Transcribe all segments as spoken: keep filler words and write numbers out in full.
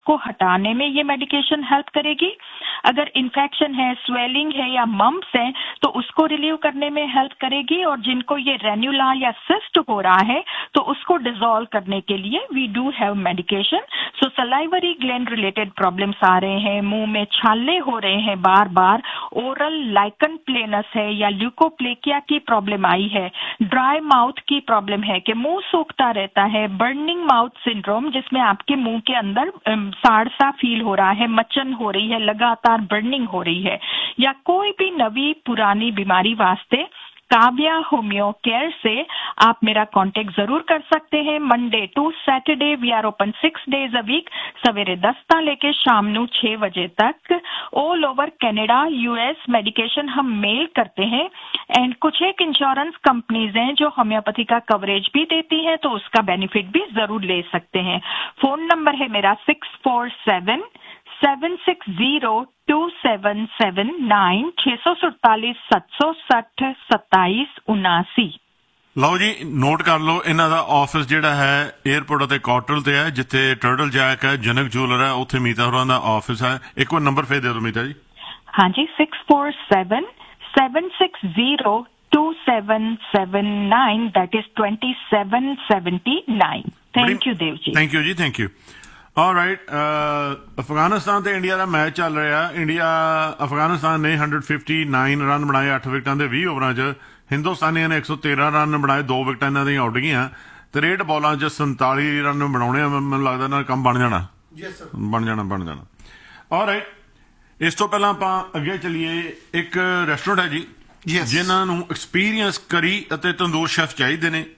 को हटाने में ये मेडिकेशन हेल्प करेगी। अगर इन्फेक्शन है, स्वेलिंग है या मम्प्स है तो उसको रिलीव करने में हेल्प करेगी। और जिनको ये रेन्युला या सिस्ट हो रहा है तो उसको डिसॉल्व करने के लिए we do have medication. So salivary gland related problems आ रहे हैं, मुंह में छाले हो रहे हैं बार बार, ओरल लाइकन प्लेनस है या ल्यूकोप्लेकिया की प्रॉब्लम आई है, ड्राई माउथ की प्रॉब्लम है कि मुंह सूखता रहता है, बर्निंग माउथ सिंड्रोम जिसमें आपके मुंह के अंदर साड़ सा फील हो रहा है, मचन हो रही है, लगातार बर्निंग हो रही है, या कोई भी नवी पुरानी बीमारी वास्ते काव्या होम्यो केयर से आप मेरा कांटेक्ट जरूर कर सकते हैं। Monday to Saturday we are open six days a week, सवेरे दस ता लेके शाम नू छह बजे तक। All over Canada US medication हम मेल करते हैं। एंड कुछ एक इंश्योरेंस कंपनीज हैं जो होम्योपैथी का कवरेज भी देती हैं, तो उसका बेनिफिट भी जरूर ले सकते हैं। फोन नंबर है मेरा six four seven seven six zero to seven seven nine, छे सौ सड़तालीस सत सौ सठ सत्ताईस उनासी। ਲਓ ਜੀ ਨੋਟ ਕਰ ਲਓ, ਇਹਨਾਂ ਦਾ ਆਫਿਸ ਜਿਹੜਾ ਹੈ 에ਅਰਪੋਰਟ ਅਤੇ ਕਾਟਲ ਤੇ ਹੈ, ਜਿੱਥੇ ਟਰਟਲ ਜੈਕ ਹੈ, ਜਨਕ ਜੂਲਰ ਹੈ, ਉੱਥੇ ਮੀਤਾ ਹੋਰਾਂ ਦਾ ਆਫਿਸ ਹੈ। ਇੱਕ ਵਾਰ ਨੰਬਰ ਫੇਰ ਦੇ ਦਿਓ ਮੀਤਾ ਜੀ। ਹਾਂਜੀ, ਸਿक्स four seven seven six zero to seven seven nine, that is twenty seven seventy nine. Thank you Dev ji. Thank you ji, thank you. Alright, Afghanistan ਤੇ ਇੰਡੀਆ ਦਾ ਮੈਚ ਚੱਲ ਰਿਹਾ। ਇੰਡੀਆ ਅਫਗਾਨਿਸਤਾਨ ਨੇ ਇੱਕ ਸੌ ਉਨਸठ ਰਨ ਬਣਾਏ ਅੱਠ ਵਿਕਟਾਂ ਦੇ ਵੀਹ ਓਵਰਾਂ 'ਚ। ਹਿੰਦੁਸਤਾਨੀਆਂ ਨੇ ਇੱਕ ਸੌ ਤੇਰਾਂ ਰਨ ਬਣਾਏ, ਦੋ ਵਿਕਟਾਂ ਇਹਨਾਂ ਦੀਆਂ ਉੱਡ ਗਈਆਂ। ਤਰੇਹਠ ਬਾਲਾਂ 'ਚ ਸੰਤਾਲੀ ਰਨ ਬਣਾਉਣੇ ਆ, ਮੈਨੂੰ ਲੱਗਦਾ ਨਾਲ ਕੰਮ ਬਣ ਜਾਣਾ ਬਣ ਜਾਣਾ ਬਣ ਜਾਣਾ ਆਲਰਾਈਟ, ਇਸ ਤੋਂ ਪਹਿਲਾਂ ਆਪਾਂ ਅੱਗੇ ਚੱਲੀਏ। ਇੱਕ ਰੈਸਟੋਰੈਂਟ ਹੈ ਜੀ ਜਿਨ੍ਹਾਂ ਨੂੰ ਐਕਸਪੀਰੀਅੰਸ ਕਰੀ ਅਤੇ ਤੰਦੂਰ ਸ਼ੈਫ ਚਾਹੀਦੇ ਨੇ।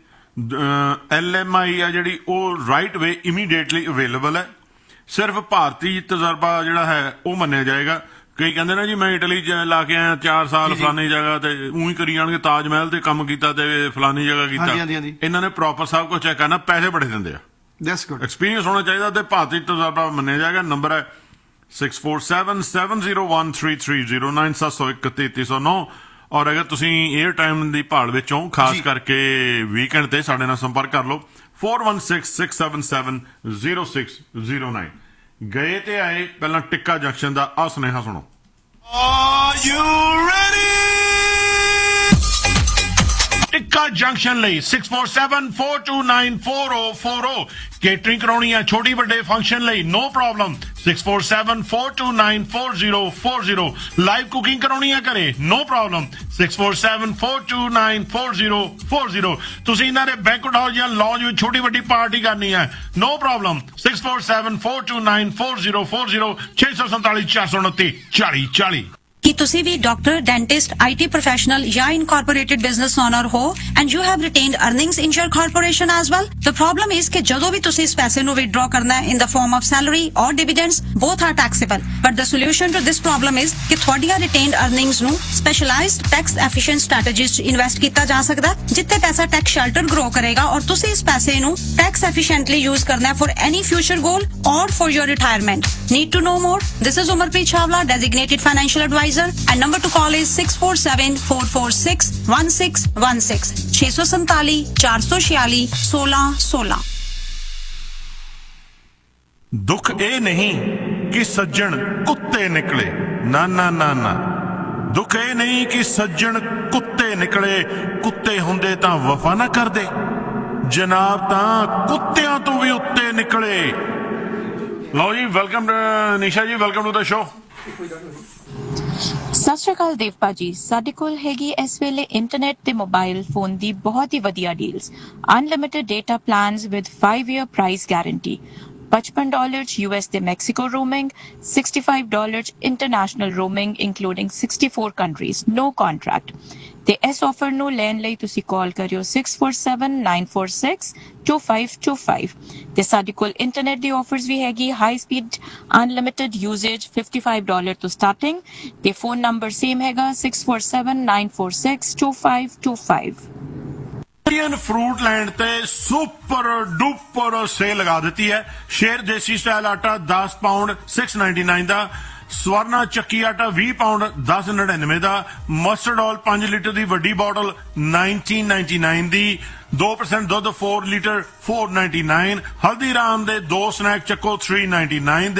ਐਲ ਐਮ ਆਈ ਆ ਜਿਹੜੀ ਉਹ ਰਾਈਟ ਵੇ ਇਮੀਡੀਏਟਲੀ ਅਵੇਲੇਬਲ ਹੈ। ਸਿਰਫ ਭਾਰਤੀ ਤਜਰਬਾ ਜਿਹੜਾ ਹੈ ਉਹ ਮੰਨਿਆ ਜਾਏਗਾ। ਕਈ ਕਹਿੰਦੇ ਨਾ ਜੀ ਮੈਂ ਇਟਲੀ 'ਚ ਲਾ ਕੇ ਆਇਆ ਚਾਰ ਸਾਲ ਫਲਾਨੀ ਜਗ੍ਹਾ ਤੇ ਉਹੀ ਕਰੀ ਜਾਣਗੇ, ਤਾਜ ਮਹਿਲ ਤੇ ਕੰਮ ਕੀਤਾ ਤੇ ਫਲਾਨੀ ਜਗ੍ਹਾ ਕੀਤਾ। ਇਹਨਾਂ ਨੇ ਪ੍ਰੋਪਰ ਸਭ ਕੁਝ ਚੈੱਕ ਕਰਨਾ, ਪੈਸੇ ਬੜੇ ਦਿੰਦੇ ਆ, ਐਕਸਪੀਰੀਅੰਸ ਹੋਣਾ ਚਾਹੀਦਾ ਤੇ ਭਾਰਤੀ ਤਜਰਬਾ ਮੰਨਿਆ ਜਾਏਗਾ। ਨੰਬਰ ਹੈ six four seven seven zero one three three zero nine सੱਤ ਸੌ ਇੱਕ ਤੇਤੀ ਸੌ ਨੌ। ਔਰ ਅਗਰ ਤੁਸੀਂ 에ਅਰ ਟਾਈਮ ਦੀ ਭਾਲ ਵਿੱਚੋਂ ਖਾਸ ਕਰਕੇ ਵੀਕਐਂਡ ਤੇ ਸਾਡੇ ਨਾਲ ਸੰਪਰਕ ਕਰ ਲਓ four one six six seven seven zero six zero nine. ਗਏ ਤੇ ਆਏ ਪਹਿਲਾਂ ਟਿੱਕਾ ਜੰਕਸ਼ਨ ਦਾ ਆ ਸੁਨੇਹਾ ਸੁਣੋ। ਟਿੱਕਾ ਜੰਕਸ਼ਨ ਲਈ six four seven four to nine four O four O. Catering ਕਰਾਉਣੀ ਹੈ ਛੋਟੀ ਵੱਡੇ ਫੰਕਸ਼ਨ ਲਈ, no problem, six four seven four to nine four zero four zero. Live cooking ਕਰਾਉਣੀ ਹੈ ਘਰੇ, no problem, six four seven four to nine four zero four zero. ਤੁਸੀਂ ਇਹਨਾਂ ਦੇ ਬੈਂਕੁਏਟ ਹਾਲ ਜਾਂ ਲੌਂਜ ਵਿੱਚ ਛੋਟੀ ਵੱਡੀ ਪਾਰਟੀ ਕਰਨੀ ਹੈ, no problem, six four seven four to nine four zero four zero, छे सौ संताली चार सौ उनतीस चाली चाली। ਕੀ ਤੁਸੀਂ ਵੀ ਡਾਕਟਰ, ਡੈਂਟਿਸਟ, ਆਈਟੀ ਪ੍ਰੋਫੈਸ਼ਨਲ ਜਾਂ ਇਨਕਾਰਪੋਰੇਟਡ ਬਿਜ਼ਨਸ ਓਨਰ ਹੋ and you have ਰਿਟੇਨਡ earnings in your corporation as well? The problem is ਕਿ ਜਦੋਂ ਵੀ ਤੁਸੀਂ ਇਸ ਪੈਸੇ ਨੂੰ ਵਿਦਡਰਾ ਕਰਨਾ ਹੈ ਇਨ ਦ ਫਾਰਮ ਆਫ ਸੈਲਰੀ ਔਰ ਡਿਵੀਡੈਂਡਸ, both are taxable. But the solution to this problem is ਕਿ ਤੁਹਾਡੀਆਂ ਰਿਟੇਨਡ ਅਰਨਿੰਗਸ ਨੂੰ ਸਪੈਸ਼ਲਾਈਜ਼ਡ ਟੈਕਸ ਐਫੀਸ਼ੀਐਂਟ ਸਟ੍ਰੈਟੇਜੀਜ਼ 'ਚ ਇਨਵੈਸਟ ਕੀਤਾ ਜਾ ਸਕਦਾ, ਜਿੱਥੇ ਪੈਸਾ ਟੈਕਸ ਸ਼ੈਲਟਰ ਗਰੋ ਕਰੇਗਾ ਔਰ ਤੁਸੀਂ ਇਸ ਪੈਸੇ ਨੂੰ ਟੈਕਸ ਐਫੀਸ਼ੀਐਂਟਲੀ ਯੂਜ਼ ਕਰਨਾ ਫॉर ਐਨੀ ਫਿਊਚਰ ਗੋਲ ਔਰ for your retirement. Need to know more? This is Umarpreet Chawla, designated financial advisor, and number two call is six four seven four four six one six one six, छे सौ संताली चार सौ छियाली सोलह सोलह। दुख ਇਹ ਨਹੀਂ ਕਿ ਸੱਜਣ ਕੁੱਤੇ ਨਿਕਲੇ, ਨਾ ਨਾ ਨਾ ਨਾ। ਦੁੱਖ ਇਹ ਨਹੀਂ ਕਿ ਸੱਜਣ ਕੁੱਤੇ ਨਿਕਲੇ, ਕੁੱਤੇ ਹੁੰਦੇ ਤਾਂ ਵਫਾ ਨਾ ਕਰਦੇ, ਜਨਾਬ ਤਾਂ ਕੁੱਤਿਆਂ ਤੋਂ ਵੀ ਉੱਤੇ ਨਿਕਲੇ। ਲਓ ਜੀ, ਵੈਲਕਮ ਨਿਸ਼ਾ ਜੀ, ਵੈਲਕਮ ਟੂ ਦ ਸ਼ੋ। ਸਤਿ ਸ਼੍ਰੀ ਅਕਾਲ ਦੇਵ ਭਾਜੀ, ਸਾਡੇ ਕੋਲ ਹੈਗੀ ਇਸ ਵੇਲੇ ਇੰਟਰਨੈਟ ਤੇ ਮੋਬਾਈਲ ਫੋਨ ਦੀ ਬਹੁਤ ਹੀ ਵਧੀਆ deals. Unlimited data plans with five year price guarantee, पचपन dollar US they Mexico roaming, sixty five dollar international roaming including sixty four countries, no contract. ते इस ऑफर नू लैन लई तुसी कॉल करियो six four seven nine four six to five to five. ते साडे कोल internet the offers भी हैगी, high speed unlimited usage fifty five dollar तो स्टार्टिंग। ते फोन नंबर सेम हैगा six four seven nine four six to five to five. Fruit land ते super duper cell लगा दी है। शेर देसी स्टाइल आटा दस पाउंड सिक्स नाइनटी नाइन का, स्वर्णा चक्की आटा बीस पाउंड दस नड़िनवे का, मस्टर्ड ऑयल पांच लीटर की वड्डी बॉटल नाइनटीन नाइनटी नाइन की, दो परसेंट दुध four litre four ninety nine, Haldiram दे दो स्नैक चक्को थ्री नाइनटी नाइन।